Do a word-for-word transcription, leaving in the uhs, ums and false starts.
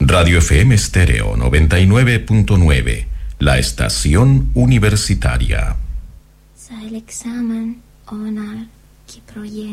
Radio F M Estéreo noventa y nueve punto nueve, la estación universitaria. Sa el examen onar ki proje